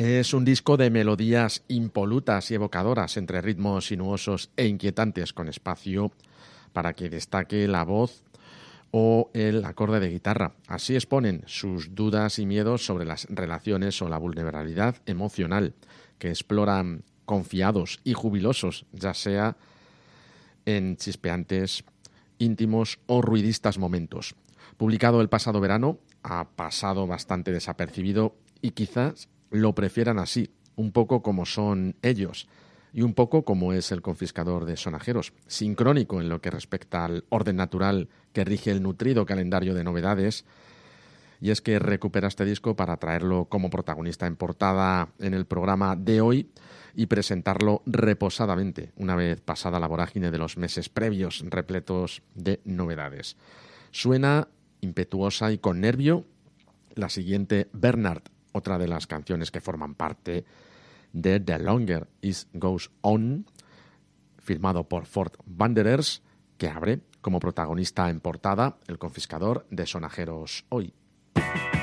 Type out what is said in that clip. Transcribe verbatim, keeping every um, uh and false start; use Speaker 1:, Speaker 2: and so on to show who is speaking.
Speaker 1: Es un disco de melodías impolutas y evocadoras entre ritmos sinuosos e inquietantes con espacio para que destaque la voz o el acorde de guitarra. Así exponen sus dudas y miedos sobre las relaciones o la vulnerabilidad emocional que exploran confiados y jubilosos, ya sea en chispeantes, íntimos o ruidistas momentos. Publicado el pasado verano, ha pasado bastante desapercibido y quizás lo prefieran así, un poco como son ellos y un poco como es el confiscador de sonajeros, sincrónico en lo que respecta al orden natural que rige el nutrido calendario de novedades. Y es que recupera este disco para traerlo como protagonista en portada en el programa de hoy y presentarlo reposadamente, una vez pasada la vorágine de los meses previos repletos de novedades. Suena impetuosa y con nervio la siguiente Bernard, otra de las canciones que forman parte de The Longer It Goes On, firmado por Ford Wanderers, que abre como protagonista en portada el confiscador de sonajeros hoy.